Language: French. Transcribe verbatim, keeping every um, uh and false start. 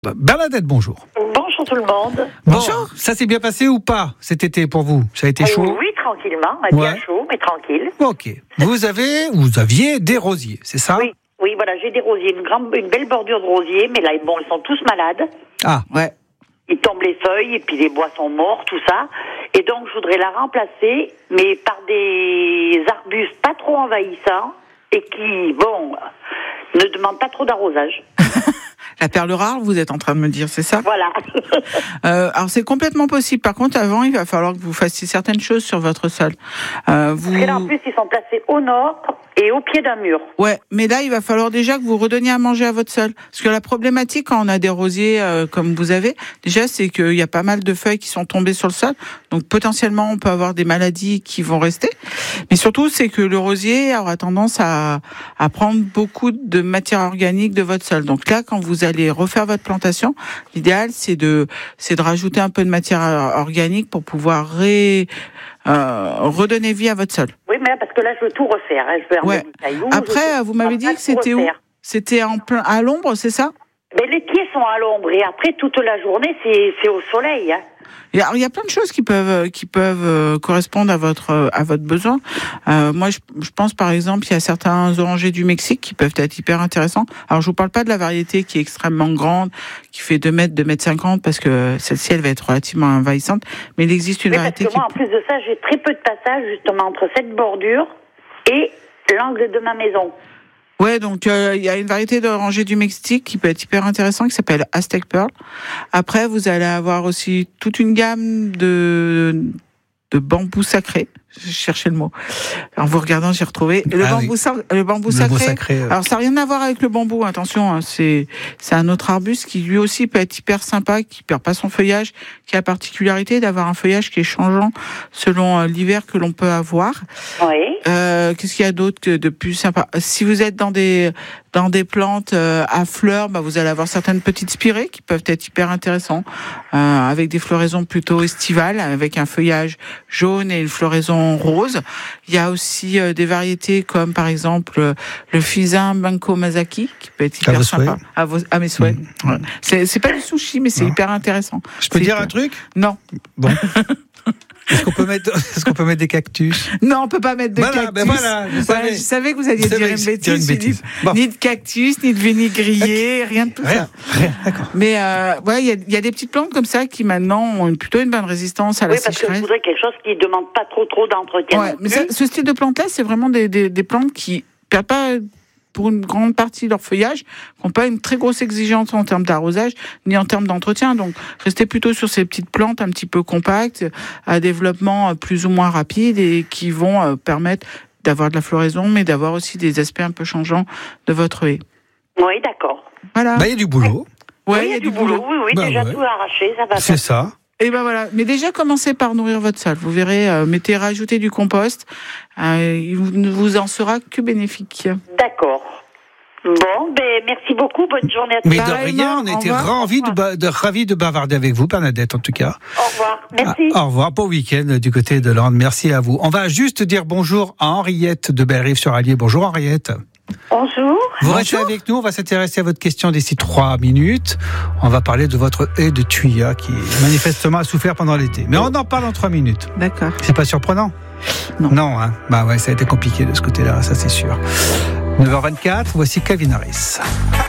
Bernadette, bonjour. Bonjour tout le monde. Bonjour. Bon, ça s'est bien passé ou pas cet été pour vous? Ça a été chaud? Oui, oui, tranquillement, ouais. bien chaud, mais tranquille. Ok. Vous avez, vous aviez des rosiers, c'est ça? Oui, oui, voilà, j'ai des rosiers, une grande, une belle bordure de rosiers, mais là, bon, ils sont tous malades. Ah, ouais. Ils tombent les feuilles et puis les bois sont morts, tout ça. Et donc, je voudrais la remplacer, mais par des arbustes pas trop envahissants et qui, bon, ne demandent pas trop d'arrosage. La perle rare, vous êtes en train de me dire, c'est ça? Voilà. euh, alors, c'est complètement possible. Par contre, avant, il va falloir que vous fassiez certaines choses sur votre sol. Euh, vous... Parce que là, en plus, ils sont placés au nord et au pied d'un mur. Ouais, mais là, il va falloir déjà que vous redonniez à manger à votre sol. Parce que la problématique, quand on a des rosiers euh, comme vous avez, déjà, c'est qu'il y a pas mal de feuilles qui sont tombées sur le sol. Donc, potentiellement, on peut avoir des maladies qui vont rester. Mais surtout, c'est que le rosier aura tendance à, à prendre beaucoup de matière organique de votre sol. Donc là, quand vous allez refaire votre plantation, l'idéal, c'est de, c'est de rajouter un peu de matière organique pour pouvoir ré, euh, redonner vie à votre sol. Oui, mais là, parce que là, je veux tout refaire. Hein. Je veux ouais. cailloux, Après, veux vous m'avez dit que c'était où? C'était en plein, à l'ombre, c'est ça? Mais les pieds sont à l'ombre et après, toute la journée, c'est, c'est au soleil. Hein. Et alors, il y a plein de choses qui peuvent qui peuvent euh, correspondre à votre à votre besoin. Euh, moi, je, je pense par exemple, il y a certains orangers du Mexique qui peuvent être hyper intéressants. Alors, je vous parle pas de la variété qui est extrêmement grande, qui fait deux mètres, deux mètres cinquante, parce que celle-ci, elle va être relativement envahissante. Mais il existe une oui, variété parce que moi, qui... en plus de ça, j'ai très peu de passage justement entre cette bordure et l'angle de ma maison. Ouais, donc euh, il y a une variété d'orangers du Mexique qui peut être hyper intéressant, qui s'appelle Aztec Pearl. Après, vous allez avoir aussi toute une gamme de de bambou sacré. Je cherchais le mot. En vous regardant, j'ai retrouvé le ah bambou, oui. sa... le bambou le sacré. sacré euh... Alors ça n'a rien à voir avec le bambou. Attention, hein, c'est c'est un autre arbuste qui lui aussi peut être hyper sympa, qui perd pas son feuillage, qui a la particularité d'avoir un feuillage qui est changeant selon euh, l'hiver que l'on peut avoir. Oui. Euh, qu'est-ce qu'il y a d'autre que de plus sympa? Si vous êtes dans des dans des plantes euh, à fleurs, bah vous allez avoir certaines petites spirées qui peuvent être hyper intéressantes, euh, avec des floraisons plutôt estivales, avec un feuillage jaune et une floraison rose. Il y a aussi euh, des variétés comme par exemple euh, le fusain Banko Masaki qui peut être hyper à sympa. À, vos, à mes souhaits. Mmh. Ouais. C'est, c'est pas du sushi, mais c'est non. hyper intéressant. Je peux c'est dire hyper... un truc? Non. Bon. Est-ce qu'on peut mettre, est-ce qu'on peut mettre des cactus? Non, on peut pas mettre de voilà, cactus. Ben voilà, je, voilà, je savais que vous alliez dire une bêtise. Une bêtise. Bon. Ni de cactus, ni de vinaigrier, rien de tout rien, ça. Rien, d'accord. Mais euh, ouais, il y a, y a des petites plantes comme ça qui maintenant ont une, plutôt une bonne résistance à la oui, parce sécheresse. Que je voudrais quelque chose qui ne demande pas trop trop d'entretien. Ouais, mais ça, ce style de plante-là, c'est vraiment des, des, des plantes qui perdent pas pour une grande partie de leur feuillage, qui n'ont pas une très grosse exigence en termes d'arrosage, ni en termes d'entretien. Donc, restez plutôt sur ces petites plantes un petit peu compactes, à développement plus ou moins rapide et qui vont euh, permettre d'avoir de la floraison, mais d'avoir aussi des aspects un peu changeants de votre haie. Oui, d'accord. Voilà. Bah, il y a du boulot. Ouais, il oui, y, y a du boulot. boulot. Oui, oui, bah, déjà ouais. tout arraché, ça va. C'est ça. Et ben voilà. Mais déjà, commencez par nourrir votre sol. Vous verrez, euh, mettez, rajoutez du compost. Euh, il ne vous en sera que bénéfique. D'accord. Bon, ben merci beaucoup. Bonne journée à tous. Mais de rien, on était ravis de, de, ravis de bavarder avec vous, Bernadette, en tout cas. Au revoir. Merci. Ah, au revoir. Bon week-end du côté de Landes. Merci à vous. On va juste dire bonjour à Henriette de Bellerive-sur-Allier. Bonjour, Henriette. Bonjour. Vous restez avec nous, on va s'intéresser à votre question d'ici trois minutes. On va parler de votre haie de tuya qui manifestement a souffert pendant l'été. Mais on en parle en trois minutes. D'accord. C'est pas surprenant? Non. Non, hein. Bah ouais, ça a été compliqué de ce côté-là, ça c'est sûr. neuf heures vingt-quatre, voici Calvin Harris.